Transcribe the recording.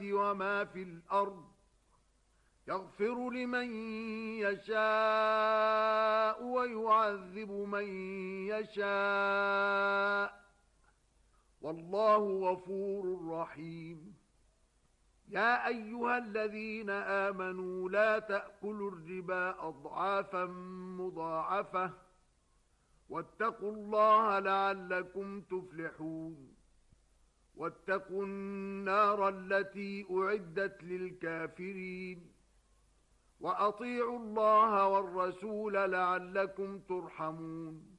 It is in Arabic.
وما في الأرض يغفر لمن يشاء ويعذب من يشاء والله غفور رحيم. يا أيها الذين آمنوا لا تأكلوا الربا أضعافا مضاعفة واتقوا الله لعلكم تفلحون. واتقوا النار التي أعدت للكافرين. وأطيعوا الله والرسول لعلكم ترحمون.